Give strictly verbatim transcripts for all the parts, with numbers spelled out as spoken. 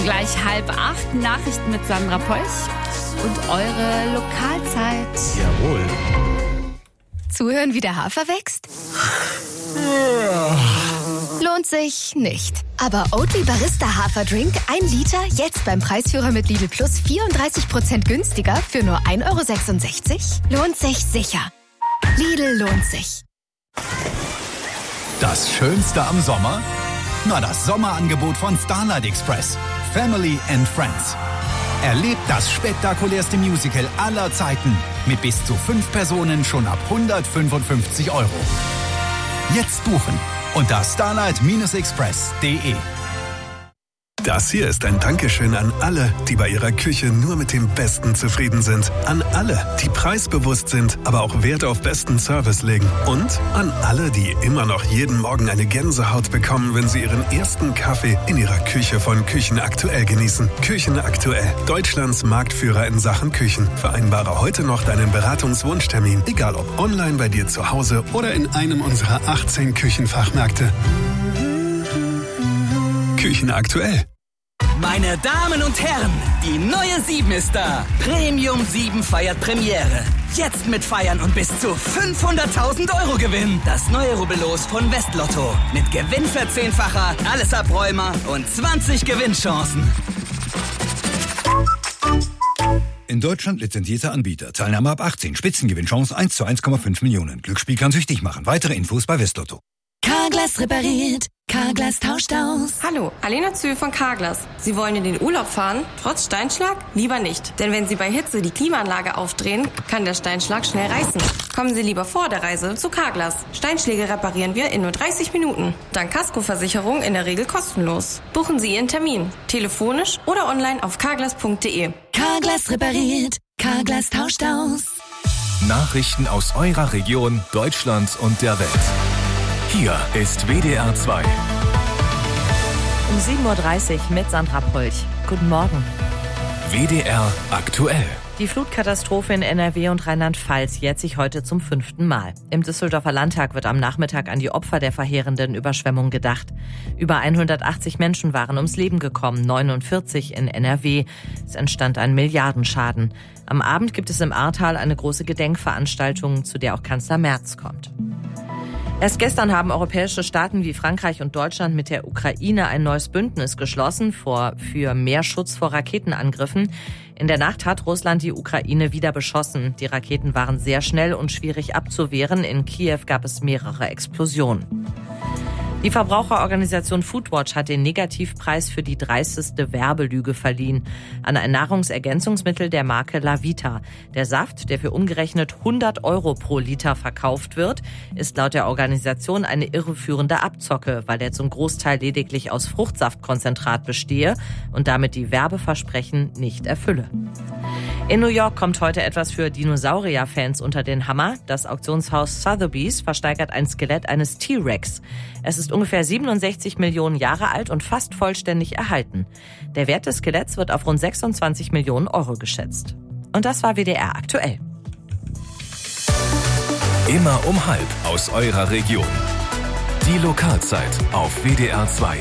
Gleich halb acht, Nachrichten mit Sandra Polch und eure Lokalzeit. Jawohl. Zuhören, wie der Hafer wächst? Lohnt sich nicht. Aber Oatly Barista Haferdrink, ein Liter, jetzt beim Preisführer mit Lidl Plus vierunddreißig Prozent günstiger für nur ein Euro sechsundsechzig? Lohnt sich sicher. Lidl lohnt sich. Das Schönste am Sommer? Na, das Sommerangebot von Starlight Express. Family and Friends. Erlebt das spektakulärste Musical aller Zeiten mit bis zu fünf Personen schon ab hundertfünfundfünfzig Euro. Jetzt buchen unter starlight express punkt de. Das hier ist ein Dankeschön an alle, die bei ihrer Küche nur mit dem Besten zufrieden sind. An alle, die preisbewusst sind, aber auch Wert auf besten Service legen. Und an alle, die immer noch jeden Morgen eine Gänsehaut bekommen, wenn sie ihren ersten Kaffee in ihrer Küche von Küchen Aktuell genießen. Küchen Aktuell, Deutschlands Marktführer in Sachen Küchen. Vereinbare heute noch deinen Beratungswunschtermin, egal ob online bei dir zu Hause oder in einem unserer achtzehn Küchenfachmärkte. Küchen Aktuell. Meine Damen und Herren, die neue sieben ist da. Premium sieben feiert Premiere. Jetzt mit Feiern und bis zu fünfhunderttausend Euro Gewinn. Das neue Rubbellos von Westlotto. Mit Gewinnverzehnfacher, alles Abräumer und zwanzig Gewinnchancen. In Deutschland lizenzierter Anbieter. Teilnahme ab achtzehn. Spitzengewinnchance eins zu eins Komma fünf Millionen. Glücksspiel kann süchtig machen. Weitere Infos bei Westlotto. Carglass repariert. Carglass tauscht aus. Hallo, Alena Zühl von Carglass. Sie wollen in den Urlaub fahren, trotz Steinschlag? Lieber nicht. Denn wenn Sie bei Hitze die Klimaanlage aufdrehen, kann der Steinschlag schnell reißen. Kommen Sie lieber vor der Reise zu Carglass. Steinschläge reparieren wir in nur dreißig Minuten. Dank Kaskoversicherung in der Regel kostenlos. Buchen Sie Ihren Termin. Telefonisch oder online auf carglass punkt de. Carglass repariert. Carglass tauscht aus. Nachrichten aus eurer Region, Deutschland und der Welt. Hier ist W D R zwei. Um sieben Uhr dreißig mit Sandra Polch. Guten Morgen. W D R aktuell. Die Flutkatastrophe in N R W und Rheinland-Pfalz jährt sich heute zum fünften Mal. Im Düsseldorfer Landtag wird am Nachmittag an die Opfer der verheerenden Überschwemmung gedacht. Über hundertachtzig Menschen waren ums Leben gekommen, neunundvierzig in N R W. Es entstand ein Milliardenschaden. Am Abend gibt es im Ahrtal eine große Gedenkveranstaltung, zu der auch Kanzler Merz kommt. Erst gestern haben europäische Staaten wie Frankreich und Deutschland mit der Ukraine ein neues Bündnis geschlossen vor, für mehr Schutz vor Raketenangriffen. In der Nacht hat Russland die Ukraine wieder beschossen. Die Raketen waren sehr schnell und schwierig abzuwehren. In Kiew gab es mehrere Explosionen. Die Verbraucherorganisation Foodwatch hat den Negativpreis für die dreisteste Werbelüge verliehen an ein Nahrungsergänzungsmittel der Marke Lavita. Der Saft, der für umgerechnet hundert Euro pro Liter verkauft wird, ist laut der Organisation eine irreführende Abzocke, weil er zum Großteil lediglich aus Fruchtsaftkonzentrat bestehe und damit die Werbeversprechen nicht erfülle. In New York kommt heute etwas für Dinosaurier-Fans unter den Hammer. Das Auktionshaus Sotheby's versteigert ein Skelett eines T-Rex. Es ist ungefähr siebenundsechzig Millionen Jahre alt und fast vollständig erhalten. Der Wert des Skeletts wird auf rund sechsundzwanzig Millionen Euro geschätzt. Und das war W D R aktuell. Immer um halb aus eurer Region. Die Lokalzeit auf W D R zwei.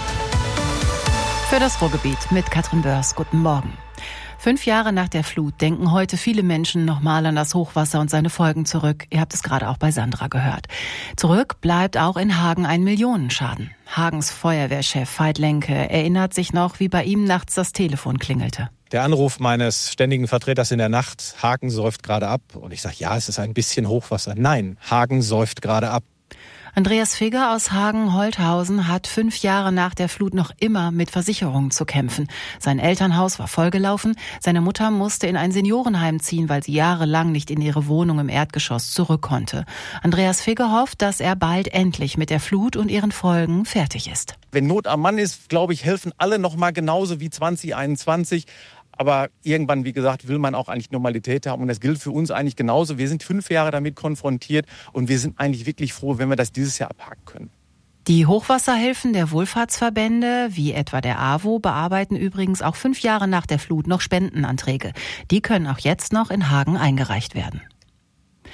Für das Ruhrgebiet mit Katrin Börs. Guten Morgen. Fünf Jahre nach der Flut denken heute viele Menschen nochmal an das Hochwasser und seine Folgen zurück. Ihr habt es gerade auch bei Sandra gehört. Zurück bleibt auch in Hagen ein Millionenschaden. Hagens Feuerwehrchef Veit Lenke erinnert sich noch, wie bei ihm nachts das Telefon klingelte. Der Anruf meines ständigen Vertreters in der Nacht, Hagen säuft gerade ab. Und ich sage, ja, es ist ein bisschen Hochwasser. Nein, Hagen säuft gerade ab. Andreas Figger aus Hagen-Holthausen hat fünf Jahre nach der Flut noch immer mit Versicherungen zu kämpfen. Sein Elternhaus war vollgelaufen. Seine Mutter musste in ein Seniorenheim ziehen, weil sie jahrelang nicht in ihre Wohnung im Erdgeschoss zurück konnte. Andreas Figger hofft, dass er bald endlich mit der Flut und ihren Folgen fertig ist. Wenn Not am Mann ist, glaube ich, helfen alle noch mal genauso wie zwanzig einundzwanzig. Aber irgendwann, wie gesagt, will man auch eigentlich Normalität haben. Und das gilt für uns eigentlich genauso. Wir sind fünf Jahre damit konfrontiert und wir sind eigentlich wirklich froh, wenn wir das dieses Jahr abhaken können. Die Hochwasserhilfen der Wohlfahrtsverbände, wie etwa der A W O, bearbeiten übrigens auch fünf Jahre nach der Flut noch Spendenanträge. Die können auch jetzt noch in Hagen eingereicht werden.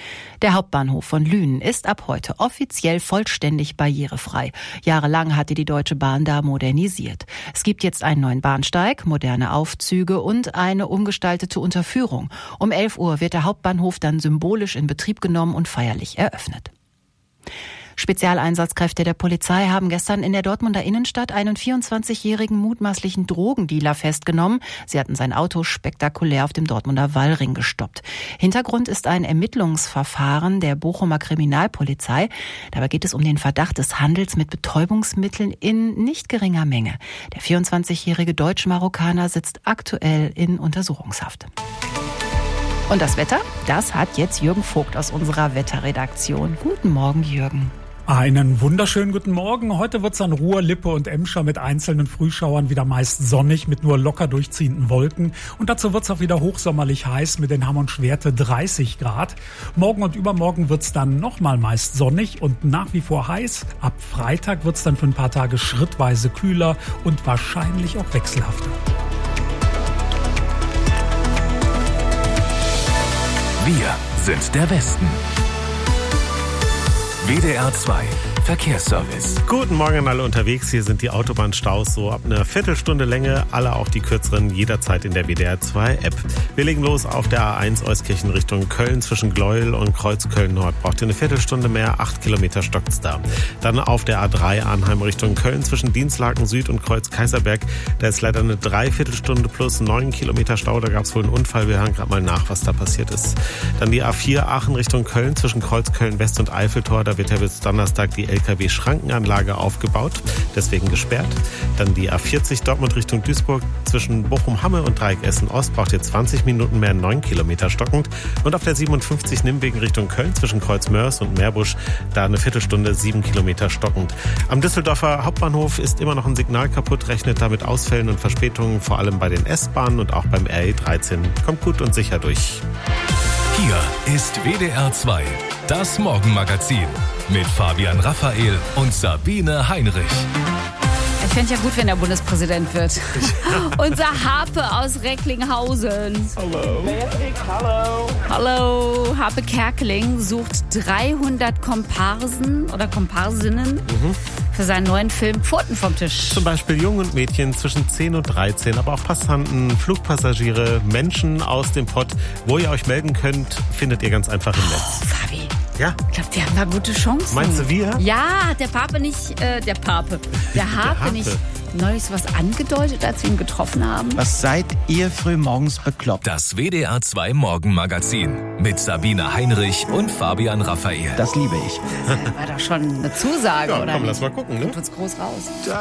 Der Hauptbahnhof von Lünen ist ab heute offiziell vollständig barrierefrei. Jahrelang hatte die Deutsche Bahn da modernisiert. Es gibt jetzt einen neuen Bahnsteig, moderne Aufzüge und eine umgestaltete Unterführung. Um elf Uhr wird der Hauptbahnhof dann symbolisch in Betrieb genommen und feierlich eröffnet. Spezialeinsatzkräfte der Polizei haben gestern in der Dortmunder Innenstadt einen vierundzwanzigjährigen mutmaßlichen Drogendealer festgenommen. Sie hatten sein Auto spektakulär auf dem Dortmunder Wallring gestoppt. Hintergrund ist ein Ermittlungsverfahren der Bochumer Kriminalpolizei. Dabei geht es um den Verdacht des Handels mit Betäubungsmitteln in nicht geringer Menge. Der vierundzwanzigjährige Deutsch-Marokkaner sitzt aktuell in Untersuchungshaft. Und das Wetter, das hat jetzt Jürgen Vogt aus unserer Wetterredaktion. Guten Morgen, Jürgen. Einen wunderschönen guten Morgen. Heute wird's an Ruhr, Lippe und Emscher mit einzelnen Frühschauern wieder meist sonnig mit nur locker durchziehenden Wolken. Und dazu wird's auch wieder hochsommerlich heiß mit den Hamm- und Schwerte dreißig Grad. Morgen und übermorgen wird's dann nochmal meist sonnig und nach wie vor heiß. Ab Freitag wird's dann für ein paar Tage schrittweise kühler und wahrscheinlich auch wechselhafter. Wir sind der Westen. W D R zwei Verkehrsservice. Guten Morgen an alle unterwegs. Hier sind die Autobahnstaus so ab einer Viertelstunde Länge. Alle auch die kürzeren jederzeit in der W D R zwei App. Wir legen los auf der A eins Euskirchen Richtung Köln zwischen Gleuel und Kreuzköln Nord. Braucht ihr eine Viertelstunde mehr, acht Kilometer stockt's da. Dann auf der A drei Arnheim Richtung Köln zwischen Dienstlaken Süd und Kreuz Kaiserberg. Da ist leider eine Dreiviertelstunde plus neun Kilometer Stau. Da gab's wohl einen Unfall. Wir hören gerade mal nach, was da passiert ist. Dann die A vier Aachen Richtung Köln zwischen Kreuzköln West und Eiffeltor. Da wird ja bis Donnerstag die L K W-Schrankenanlage aufgebaut, deswegen gesperrt. Dann die A vierzig Dortmund Richtung Duisburg zwischen Bochum-Hamme und Dreieck Essen-Ost braucht ihr zwanzig Minuten mehr, neun Kilometer stockend. Und auf der siebenundfünfzig Nimwegen Richtung Köln zwischen Kreuzmörs und Meerbusch, da eine Viertelstunde, sieben Kilometer stockend. Am Düsseldorfer Hauptbahnhof ist immer noch ein Signal kaputt, rechnet damit Ausfällen und Verspätungen, vor allem bei den S-Bahnen und auch beim R E dreizehn. Kommt gut und sicher durch. Hier ist W D R zwei, das Morgenmagazin mit Fabian Raphael und Sabine Heinrich. Ich fände ja gut, wenn er Bundespräsident wird. Unser Harpe aus Recklinghausen. Hallo. Hallo. Hallo. Harpe Kerkeling sucht dreihundert Komparsen oder Komparsinnen mhm. für seinen neuen Film Pfoten vom Tisch. Zum Beispiel Jungen und Mädchen zwischen zehn und dreizehn, aber auch Passanten, Flugpassagiere, Menschen aus dem Pott. Wo ihr euch melden könnt, findet ihr ganz einfach im Netz. Oh, Fabi. Ja? Ich glaube, wir haben da gute Chancen. Meinst du wir? Ja, hat der Pape nicht, äh, der Pape, der Harpe nicht neulich was angedeutet, als wir ihn getroffen haben? Was seid ihr früh morgens bekloppt? Das W D R zwei Morgenmagazin mit Sabine Heinrich und Fabian Raphael. Das liebe ich. War doch schon eine Zusage, ja, oder? Komm, nicht? lass mal gucken, ne? Kommt uns groß raus.